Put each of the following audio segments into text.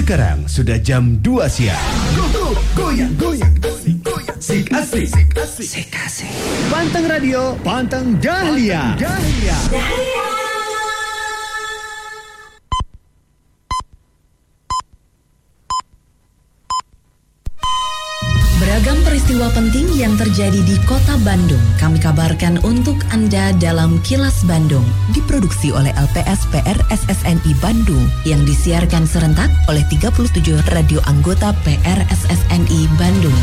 Sekarang sudah jam 2 siang. Goyang, sik asik. Pantang Radio, Pantang Dahlia. Beragam peristiwa penting yang terjadi di Kota Bandung kami kabarkan untuk Anda dalam Kilas Bandung, diproduksi oleh LPS PR SSNI Bandung yang disiarkan serentak oleh 37 radio anggota PR SSNI Bandung.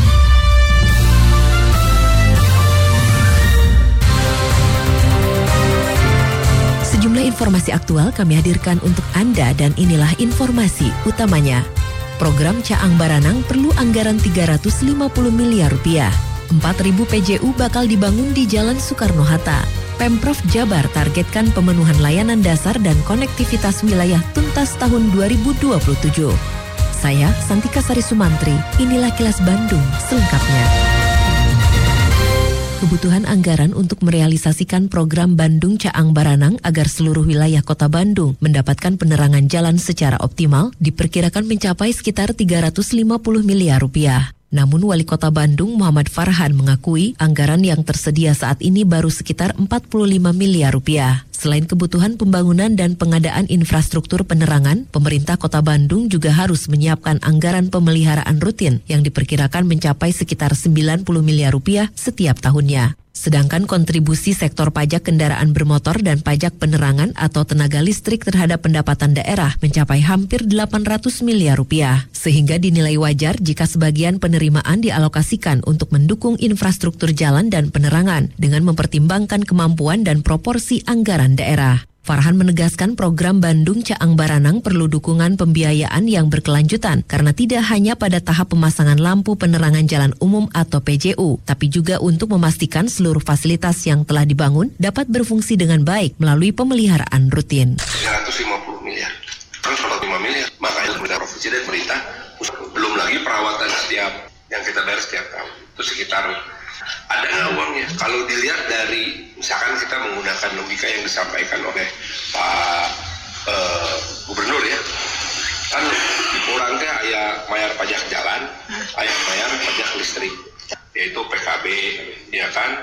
Sejumlah informasi aktual kami hadirkan untuk Anda dan inilah informasi utamanya. Program Caang Baranang perlu anggaran 350 miliar rupiah. 4.000 PJU bakal dibangun di Jalan Soekarno-Hatta. Pemprov Jabar targetkan pemenuhan layanan dasar dan konektivitas wilayah tuntas tahun 2027. Saya Santika Sari Sumantri, inilah Kilas Bandung selengkapnya. Kebutuhan anggaran untuk merealisasikan program Bandung Caang Baranang agar seluruh wilayah Kota Bandung mendapatkan penerangan jalan secara optimal diperkirakan mencapai sekitar 350 miliar rupiah. Namun Wali Kota Bandung Muhammad Farhan mengakui anggaran yang tersedia saat ini baru sekitar 45 miliar rupiah. Selain kebutuhan pembangunan dan pengadaan infrastruktur penerangan, pemerintah Kota Bandung juga harus menyiapkan anggaran pemeliharaan rutin yang diperkirakan mencapai sekitar 90 miliar rupiah setiap tahunnya. Sedangkan kontribusi sektor pajak kendaraan bermotor dan pajak penerangan atau tenaga listrik terhadap pendapatan daerah mencapai hampir 800 miliar rupiah. Sehingga dinilai wajar jika sebagian penerimaan dialokasikan untuk mendukung infrastruktur jalan dan penerangan dengan mempertimbangkan kemampuan dan proporsi anggaran daerah. Farhan menegaskan program Bandung Caang Baranang perlu dukungan pembiayaan yang berkelanjutan karena tidak hanya pada tahap pemasangan lampu penerangan jalan umum atau PJU, tapi juga untuk memastikan seluruh fasilitas yang telah dibangun dapat berfungsi dengan baik melalui pemeliharaan rutin. 350 miliar, kan 45 miliar, makanya pemerintah provinsi dan pemerintah, belum lagi perawatan setiap yang kita bayar setiap tahun, itu sekitar ada nggak uangnya? Kalau dilihat dari, misalkan kita menggunakan logika yang disampaikan oleh Pak Gubernur ya, kan kurangnya ayah bayar pajak jalan, ayah bayar pajak listrik, yaitu PKB, ya kan,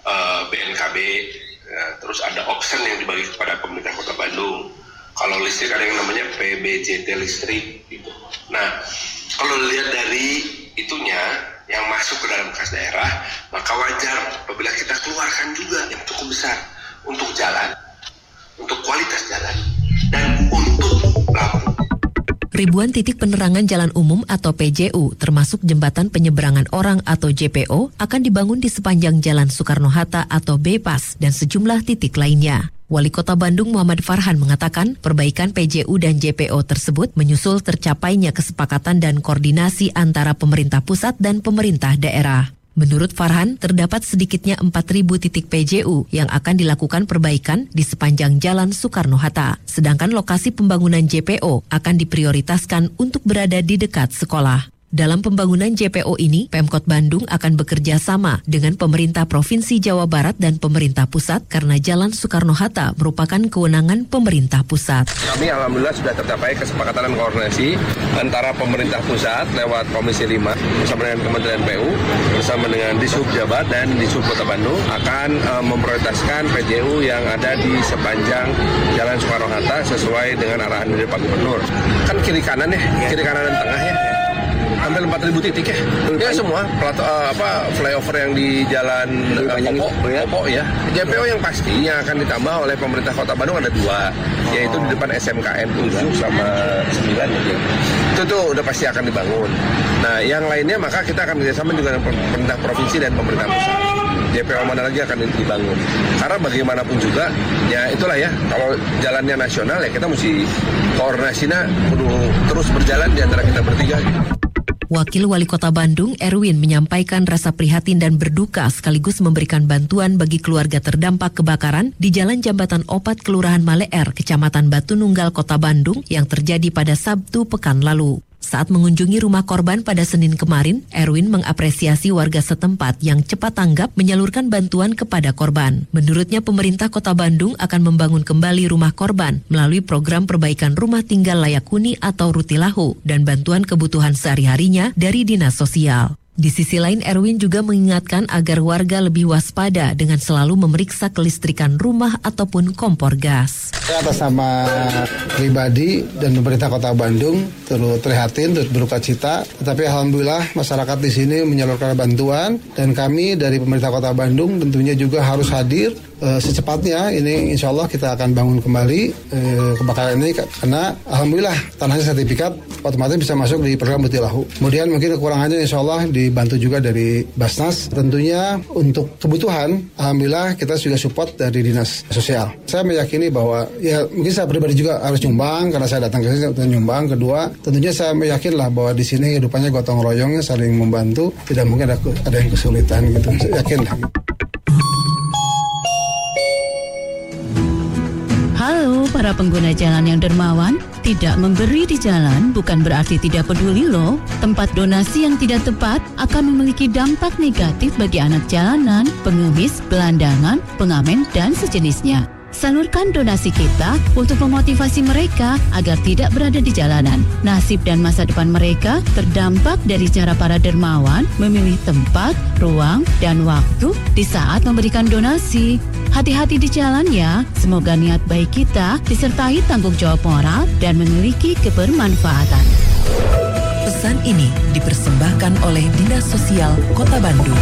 BNKB, ya, terus ada option yang dibagi kepada pemerintah Kota Bandung. Kalau listrik ada yang namanya PBJT listrik, gitu. Nah, kalau lihat dari itunya, yang masuk ke dalam kas daerah, maka wajar apabila kita keluarkan juga yang cukup besar untuk jalan, untuk kualitas jalan, dan untuk lampu. Ribuan titik penerangan jalan umum atau PJU, termasuk jembatan penyeberangan orang atau JPO, akan dibangun di sepanjang Jalan Soekarno-Hatta atau Bypass dan sejumlah titik lainnya. Wali Kota Bandung Muhammad Farhan mengatakan perbaikan PJU dan JPO tersebut menyusul tercapainya kesepakatan dan koordinasi antara pemerintah pusat dan pemerintah daerah. Menurut Farhan, terdapat sedikitnya 4.000 titik PJU yang akan dilakukan perbaikan di sepanjang Jalan Soekarno-Hatta. Sedangkan lokasi pembangunan JPO akan diprioritaskan untuk berada di dekat sekolah. Dalam pembangunan JPO ini, Pemkot Bandung akan bekerja sama dengan pemerintah Provinsi Jawa Barat dan pemerintah pusat karena Jalan Soekarno-Hatta merupakan kewenangan pemerintah pusat. Kami alhamdulillah sudah tercapai kesepakatan dan koordinasi antara pemerintah pusat lewat Komisi 5 bersama dengan Kementerian PU bersama dengan Dishub Jabar dan Dishub Kota Bandung akan memprioritaskan PJU yang ada di sepanjang Jalan Soekarno-Hatta sesuai dengan arahan dari Pak Gubernur. Kan kiri kanan dan tengah ya. Hampir 4.000 titik ya. Ya semua flyover yang di jalan Popo ya. JPO yang pasti yang akan ditambah oleh pemerintah Kota Bandung ada 2, yaitu di depan SMKN 7 sama 9 ya. Itu tuh udah pasti akan dibangun. Nah, yang lainnya maka kita akan bekerjasama juga dengan pemerintah provinsi dan pemerintah pusat. JPO mana lagi akan dibangun. Karena bagaimanapun juga, ya itulah ya, kalau jalannya nasional ya kita mesti koordinasinya terus berjalan di antara kita bertiga. Wakil Wali Kota Bandung, Erwin, menyampaikan rasa prihatin dan berduka sekaligus memberikan bantuan bagi keluarga terdampak kebakaran di Jalan Jambatan Opat, Kelurahan Maleer, Kecamatan Batu Nunggal, Kota Bandung yang terjadi pada Sabtu pekan lalu. Saat mengunjungi rumah korban pada Senin kemarin, Erwin mengapresiasi warga setempat yang cepat tanggap menyalurkan bantuan kepada korban. Menurutnya, pemerintah Kota Bandung akan membangun kembali rumah korban melalui program perbaikan rumah tinggal layak huni atau Rutilahu dan bantuan kebutuhan sehari-harinya dari Dinas Sosial. Di sisi lain, Erwin juga mengingatkan agar warga lebih waspada dengan selalu memeriksa kelistrikan rumah ataupun kompor gas. Saya atas nama pribadi dan pemerintah Kota Bandung turut prihatin, turut berduka cita. Tetapi alhamdulillah masyarakat di sini menyalurkan bantuan dan kami dari pemerintah Kota Bandung tentunya juga harus hadir secepatnya. Ini insya Allah kita akan bangun kembali kebakaran ini karena alhamdulillah tanahnya sertifikat otomatis bisa masuk di program Rutilahu. Kemudian mungkin kekurangannya insya Allah dibantu juga dari Basnas. Tentunya untuk kebutuhan alhamdulillah kita juga support dari Dinas Sosial. Saya meyakini bahwa ya mungkin saya pribadi juga harus nyumbang karena saya datang ke sini untuk nyumbang. Kedua, tentunya saya meyakinlah bahwa di sini hidupannya gotong royong, saling membantu, tidak mungkin ada yang kesulitan gitu. Saya yakin lah. Halo para pengguna jalan yang dermawan, tidak memberi di jalan bukan berarti tidak peduli loh. Tempat donasi yang tidak tepat akan memiliki dampak negatif bagi anak jalanan, pengemis, gelandangan, pengamen, dan sejenisnya. Salurkan donasi kita untuk memotivasi mereka agar tidak berada di jalanan. Nasib dan masa depan mereka terdampak dari cara para dermawan memilih tempat, ruang, dan waktu di saat memberikan donasi. Hati-hati di jalan ya, semoga niat baik kita disertai tanggung jawab moral dan memiliki kebermanfaatan. Pesan ini dipersembahkan oleh Dinas Sosial Kota Bandung.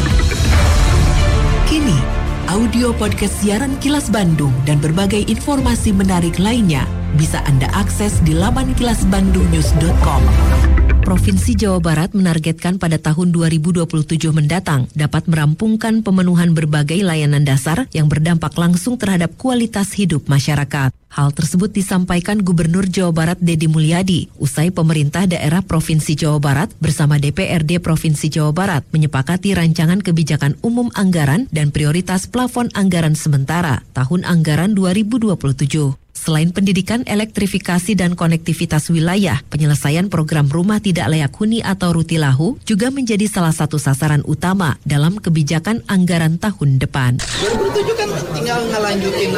Kini, audio podcast siaran Kilas Bandung dan berbagai informasi menarik lainnya bisa Anda akses di laman kilasbandungnews.com. Provinsi Jawa Barat menargetkan pada tahun 2027 mendatang dapat merampungkan pemenuhan berbagai layanan dasar yang berdampak langsung terhadap kualitas hidup masyarakat. Hal tersebut disampaikan Gubernur Jawa Barat Deddy Mulyadi usai pemerintah daerah Provinsi Jawa Barat bersama DPRD Provinsi Jawa Barat menyepakati rancangan kebijakan umum anggaran dan prioritas plafon anggaran sementara tahun anggaran 2027. Selain pendidikan, elektrifikasi dan konektivitas wilayah, penyelesaian program rumah tidak layak huni atau Rutilahu juga menjadi salah satu sasaran utama dalam kebijakan anggaran tahun depan. 2007 kan tinggal ngelanjutin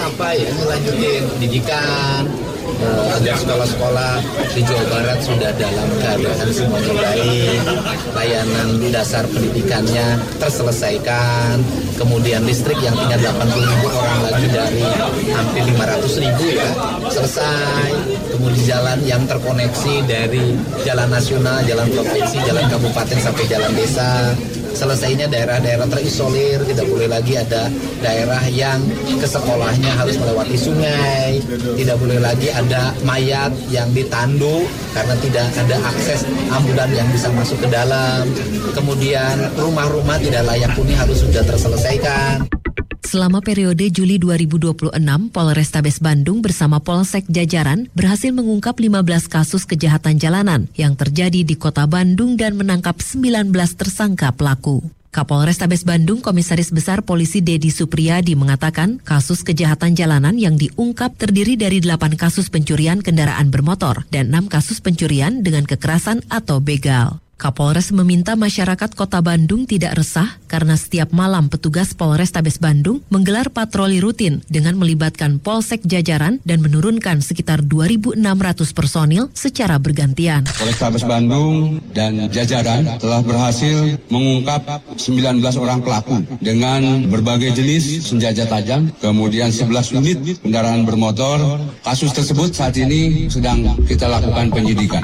pendidikan, agar sekolah-sekolah di Jawa Barat sudah dalam keadaan semuanya baik, layanan dasar pendidikannya terselesaikan, kemudian listrik yang tinggal 80.000 orang lagi dari hampir 500.000 ya, selesai, kemudian jalan yang terkoneksi dari jalan nasional, jalan provinsi, jalan kabupaten sampai jalan desa, selesainya daerah-daerah terisolir, tidak boleh lagi ada daerah yang ke sekolahnya harus melewati sungai, tidak boleh lagi ada mayat yang ditandu karena tidak ada akses ambulan yang bisa masuk ke dalam, kemudian rumah-rumah tidak layak huni harus sudah terselesaikan. Selama periode Juli 2026, Polrestabes Bandung bersama Polsek Jajaran berhasil mengungkap 15 kasus kejahatan jalanan yang terjadi di Kota Bandung dan menangkap 19 tersangka pelaku. Kapolrestabes Bandung Komisaris Besar Polisi Dedi Supriyadi mengatakan kasus kejahatan jalanan yang diungkap terdiri dari 8 kasus pencurian kendaraan bermotor dan 6 kasus pencurian dengan kekerasan atau begal. Kapolres meminta masyarakat Kota Bandung tidak resah karena setiap malam petugas Polrestabes Bandung menggelar patroli rutin dengan melibatkan Polsek Jajaran dan menurunkan sekitar 2.600 personil secara bergantian. Polrestabes Bandung dan Jajaran telah berhasil mengungkap 19 orang pelaku dengan berbagai jenis senjata tajam, kemudian 11 unit kendaraan bermotor. Kasus tersebut saat ini sedang kita lakukan penyidikan.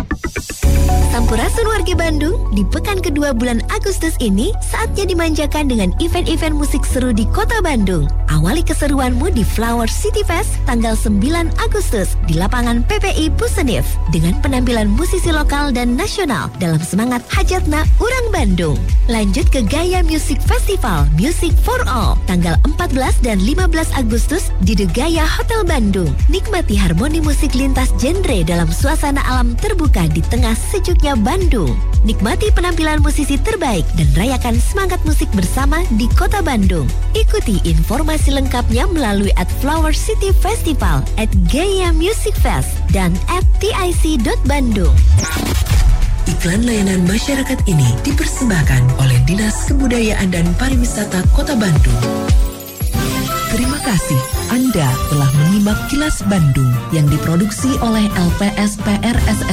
Sampurasun warga Bandung, di pekan kedua bulan Agustus ini saatnya dimanjakan dengan event-event musik seru di Kota Bandung. Awali keseruanmu di Flower City Fest tanggal 9 Agustus di lapangan PPI Pusenif dengan penampilan musisi lokal dan nasional dalam semangat Hajatna Urang Bandung. Lanjut ke Gaya Music Festival Music for All tanggal 14 dan 15 Agustus di The Gaya Hotel Bandung. Nikmati harmoni musik lintas genre dalam suasana alam terbuka di tengah sejuknya Bandung. Nikmati penampilan musisi terbaik dan rayakan semangat musik bersama di Kota Bandung. Ikuti informasi lengkapnya melalui @Flower City Festival, @Gaya Music Fest, dan @TIC.Bandung. Iklan layanan masyarakat ini dipersembahkan oleh Dinas Kebudayaan dan Pariwisata Kota Bandung. Terima kasih Anda telah menyimak Kilas Bandung yang diproduksi oleh LPSPR SSR